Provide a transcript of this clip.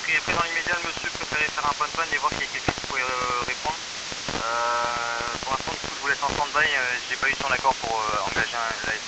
Après dans l'immédiat, le monsieur préférait faire un pan-pan et voir s'il y a quelqu'un qui pouvait répondre. Pour l'instant, du coup, je vous laisse en stand-by. J'ai pas eu son accord pour engager l'ASC.